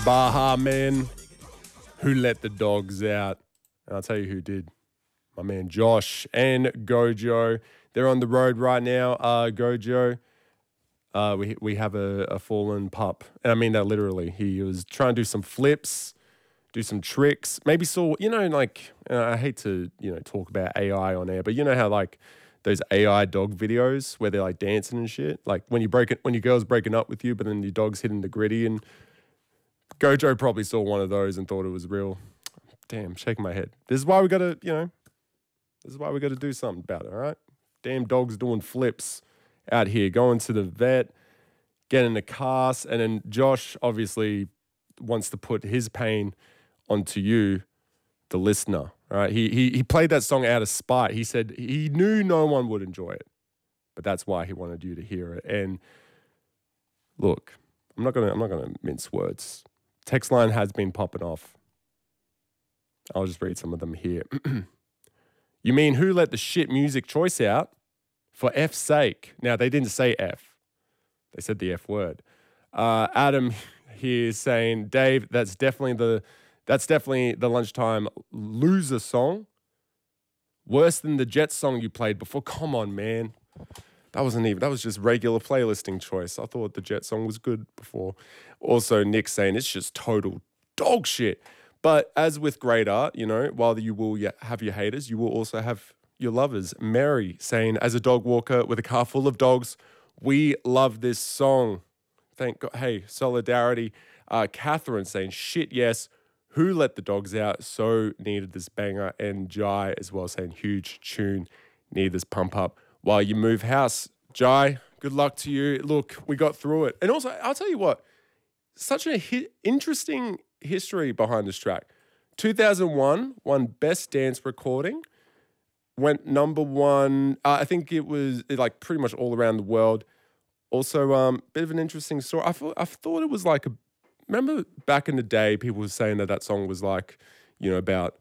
Baha Men, Who Let the Dogs Out. And I'll tell you who did. My man Josh and Gojo. They're on the road right now. Gojo, we have a fallen pup. And I mean that literally. He was trying to do some flips, do some tricks. Maybe saw, I hate to, talk about AI on air, but you know how like those AI dog videos where they're like dancing and shit? Like when your girl's breaking up with you, but then your dog's hitting the gritty, and Gojo probably saw one of those and thought it was real. Damn, shaking my head. This is why we gotta do something about it, all right? Damn dogs doing flips out here, going to the vet, getting a cast, and then Josh obviously wants to put his pain onto you, the listener, all right? He played that song out of spite. He said he knew no one would enjoy it, but that's why he wanted you to hear it. And look, I'm not gonna mince words. Text line has been popping off. I'll just read some of them here. You mean who let the shit music choice out? For F's sake. Now, they didn't say F. They said the F word. Adam here is saying, Dave, that's definitely the lunchtime loser song. Worse than the Jets song you played before. Come on, man. That was just regular playlisting choice. I thought the Jet song was good before. Also, Nick saying it's just total dog shit. But as with great art, while you will have your haters, you will also have your lovers. Mary saying, as a dog walker with a car full of dogs, we love this song. Thank God. Hey, solidarity. Catherine saying, shit, yes. Who let the dogs out? So needed this banger. And Jai as well saying, huge tune. Need this pump up while you move house. Jai, good luck to you. Look, we got through it. And also, I'll tell you what, such an interesting history behind this track. 2001 won Best Dance Recording, went number one. I think it was like pretty much all around the world. Also, bit of an interesting story. I thought it was like remember back in the day, people were saying that song was like, about